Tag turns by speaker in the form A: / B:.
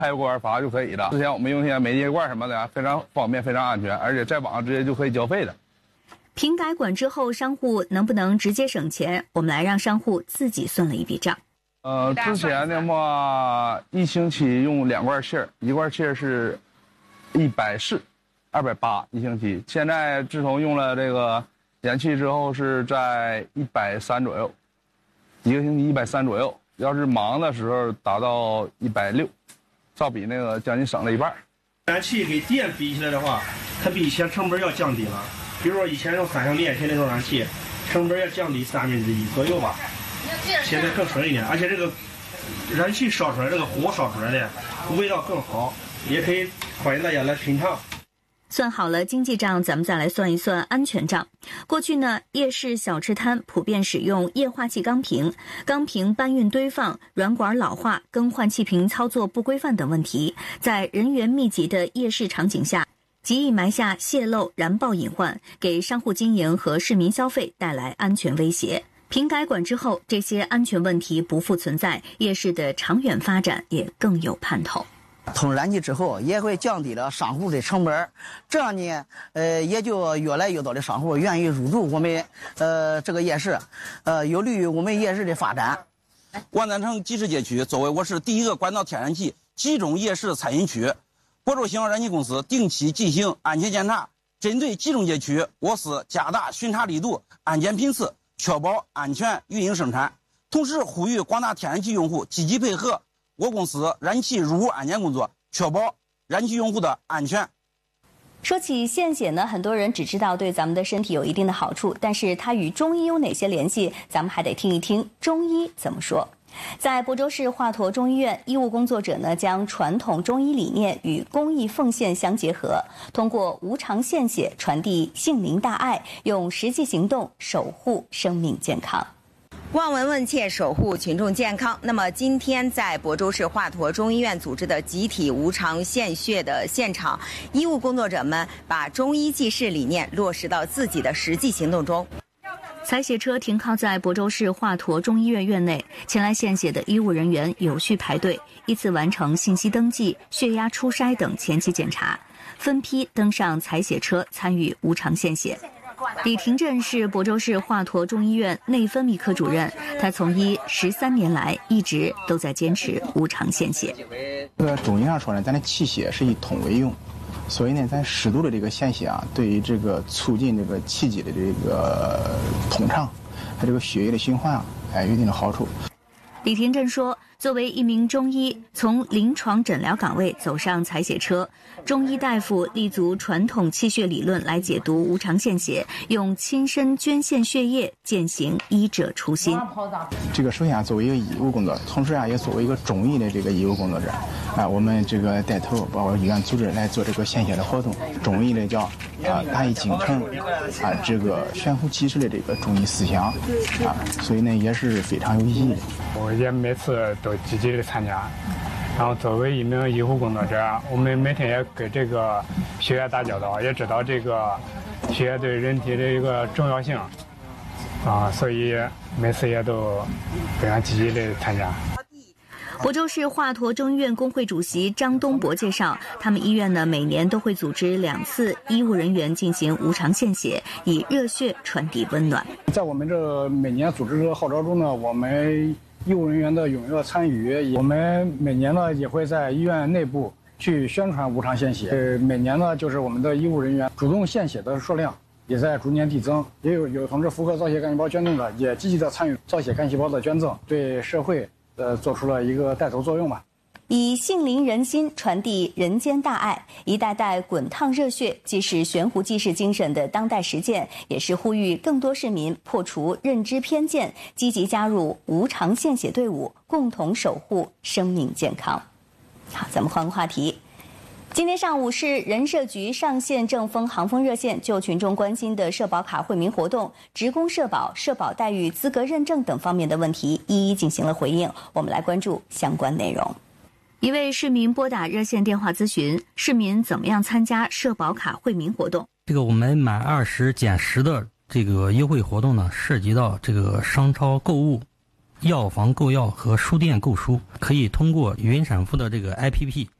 A: 开罐罚就可以了。之前我们用些煤气罐什么的，非常方便，非常安全，而且在网上直接就可以交费的。
B: 平改管之后，商户能不能直接省钱？我们来让商户自己算了一笔账。
A: 之前的话，一星期用2罐气儿，一罐气儿是140、280一星期。现在自从用了这个燃气之后，是在130左右，一个星期130左右。要是忙的时候达到160，照比那个将近省了一半。
C: 燃气跟电比起来的话，它比以前成本要降低了。比如说以前用3相电，现在用燃气，成本要降低1/3左右吧。现在更省一点，而且这个燃气烧出来，这个火烧出来的味道更好，也可以欢迎大家来品尝。
B: 算好了经济账，咱们再来算一算安全账。过去呢，夜市小吃摊普遍使用液化气钢瓶，钢瓶搬运堆放、软管老化、更换气瓶操作不规范等问题，在人员密集的夜市场景下，极易埋下泄漏、燃爆隐患，给商户经营和市民消费带来安全威胁。平改管之后，这些安全问题不复存在，夜市的长远发展也更有盼头。
D: 通燃气之后，也会降低了商户的成本，这样呢，也就越来越多的商户愿意入驻我们这个夜市，有利于我们夜市的发展。
E: 万丹城集市街区作为我市第一个管道天然气集中夜市餐饮区，亳州兴旺燃气公司定期进行安全检查，针对集中街区，我司加大巡查力度，安检频次，确保安全运营生产。同时呼吁广大天然气用户积极配合我公司燃气入户安检工作，确保燃气用户的安全。
B: 说起献血呢，很多人只知道对咱们的身体有一定的好处，但是它与中医有哪些联系，咱们还得听一听中医怎么说。在亳州市华佗中医院，医务工作者呢将传统中医理念与公益奉献相结合，通过无偿献血传递性灵大爱，用实际行动守护生命健康。
F: 望闻问切，守护群众健康。那么今天在亳州市华佗中医院组织的集体无偿献血的现场，医务工作者们把中医济世理念落实到自己的实际行动中。
B: 采血车停靠在亳州市华佗中医院院内，前来献血的医务人员有序排队，依次完成信息登记、血压初筛等前期检查，分批登上采血车参与无偿献血。李廷振是亳州市华佗中医院内分泌科主任，他从医13年来一直都在坚持无偿献血。
G: 中医上说呢，咱的气血是以通为用，所以呢，咱适度的这个献血啊，对于这个促进这个气机的这个通畅，它这个血液的循环啊，有一定的好处。
B: 李廷振说，作为一名中医，从临床诊疗岗位走上采血车，中医大夫立足传统气血理论来解读无偿献血，用亲身捐献血液践行医者初心。
G: 这个首先作为一个医务工作，同时也作为一个中医的这个医务工作者，我们这个带头包括医院组织来做这个献血的活动。中医的叫大医精诚这个悬壶济世的这个中医思想所以呢也是非常有意义的。
H: 我也每次都积极的参加，然后作为一名医护工作者，我们每天也跟这个血液打交道，也知道这个血液对人体的一个重要性所以每次也都非常积极的参加。
B: 亳州市华佗中医院工会主席张东博介绍，他们医院呢每年都会组织2次医务人员进行无偿献血，以热血传递温暖。
I: 在我们这每年组织这个号召中呢，我们医务人员的踊跃参与，我们每年呢也会在医院内部去宣传无偿献血。每年呢就是我们的医务人员主动献血的数量也在逐年递增，也有同志符合造血干细胞捐赠的，也积极的参与造血干细胞的捐赠，对社会做出了一个带头作用吧。
B: 以性灵人心传递人间大爱，一代代滚烫热血，既是悬壶济世精神的当代实践，也是呼吁更多市民破除认知偏见，积极加入无偿献血队伍，共同守护生命健康。好，咱们换个话题。今天上午是人社局上线正风航风热线，就群众关心的社保卡惠民活动、职工社保、社保待遇资格认证等方面的问题一一进行了回应。我们来关注相关内容。一位市民拨打热线电话咨询，市民怎么样参加社保卡惠民活动？
J: 这个我们满20减10的这个优惠活动呢，涉及到这个商超购物， 药房购药和书店购书，可以通过云闪付的这个 APP